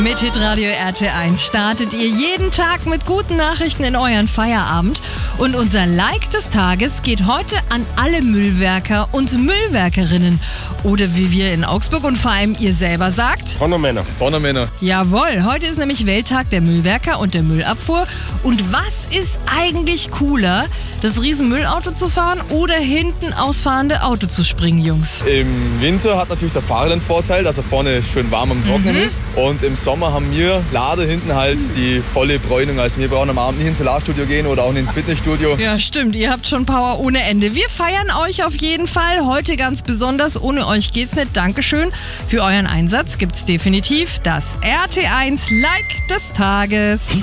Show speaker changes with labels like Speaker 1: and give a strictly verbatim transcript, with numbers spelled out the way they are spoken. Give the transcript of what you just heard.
Speaker 1: Mit Hitradio R T eins startet ihr jeden Tag mit guten Nachrichten in euren Feierabend. Und unser Like des Tages geht heute an alle Müllwerker und Müllwerkerinnen. Oder wie wir in Augsburg und vor allem ihr selber sagt:
Speaker 2: Donnermänner.
Speaker 3: Donnermänner.
Speaker 1: Jawohl, heute ist nämlich Welttag der Müllwerker und der Müllabfuhr. Und was ist eigentlich cooler, das Riesenmüllauto zu fahren oder hinten ausfahrende Auto zu springen, Jungs?
Speaker 3: Im Winter hat natürlich der Fahrer den Vorteil, dass er vorne schön warm am Trocknen
Speaker 1: Mhm.
Speaker 3: ist. Und im Sommer haben wir Lader hinten halt die volle Bräunung. Also wir brauchen am Abend nicht ins Solarstudio gehen oder auch nicht ins Fitnessstudio.
Speaker 1: Ja, stimmt, ihr habt schon Power ohne Ende. Wir feiern euch auf jeden Fall, heute ganz besonders. Ohne euch geht's nicht. Dankeschön. Für euren Einsatz gibt's definitiv das R T eins Like des Tages.